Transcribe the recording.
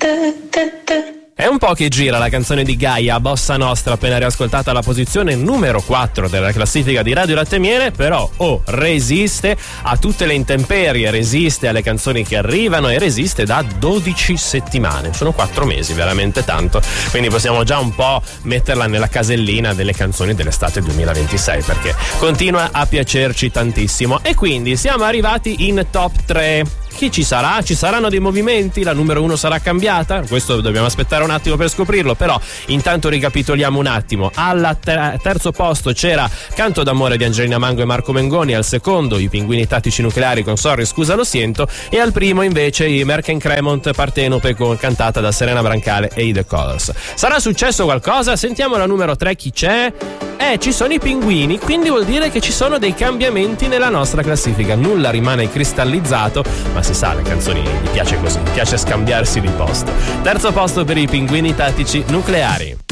È un po' che gira la canzone di Gaia, Bossa Nostra, appena riascoltata alla posizione numero 4 della classifica di Radio Latte e Miele, però resiste a tutte le intemperie, resiste alle canzoni che arrivano e resiste da 12 settimane. Sono 4 mesi, veramente tanto. Quindi possiamo già un po' metterla nella casellina delle canzoni dell'estate 2026, perché continua a piacerci tantissimo. E quindi siamo arrivati in top 3. Chi ci sarà? Ci saranno dei movimenti? La numero 1 sarà cambiata? Questo dobbiamo aspettare un attimo per scoprirlo, però intanto ricapitoliamo un attimo. Al terzo posto c'era Canto d'amore di Angelina Mango e Marco Mengoni, al secondo i Pinguini Tattici Nucleari con Sorry Scusa Lo Siento, e al primo invece i Merken Cremont Partenope cantata da Serena Brancale e i The Colors. Sarà successo qualcosa? Sentiamo la numero 3, chi c'è? Ci sono i Pinguini, quindi vuol dire che ci sono dei cambiamenti nella nostra classifica. Nulla rimane cristallizzato, ma si sa, le canzoni gli piace così, piace scambiarsi di posto. Terzo posto per i Pinguini Tattici Nucleari.